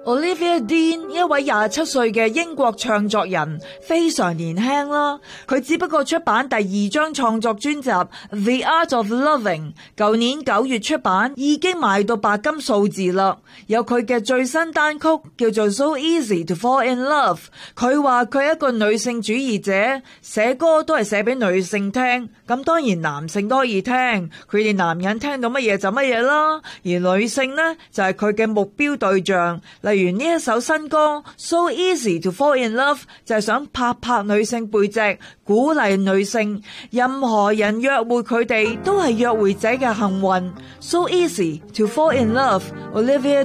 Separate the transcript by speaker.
Speaker 1: Olivia Dean 一位27歲嘅英國唱作人，非常年輕啦。佢只不過出版第2張創作專輯《The Art of Loving》，舊年9月出版，已經賣到白金數字啦。有佢嘅最新單曲叫做《So Easy to Fall in Love》。佢話佢係一個女性主義者，寫歌都係寫俾女性聽，咁當然男性都可以聽，佢哋男人聽到乜嘢就乜嘢啦。而女性呢，就係佢嘅目標對象。例如呢一首新歌 So Easy to Fall in Love 就係想拍拍女性背脊，鼓勵女性，任何人約會佢哋都係約會者嘅幸運。So Easy to Fall in Love， Olivia